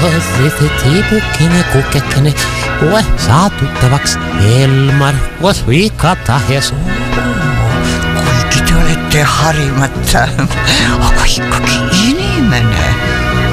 Tiipukkini, kukkekini, koe saa tuttavaks Elmar, koos Vikata ja kuigi te olete harimata, aga ikkagi inimene.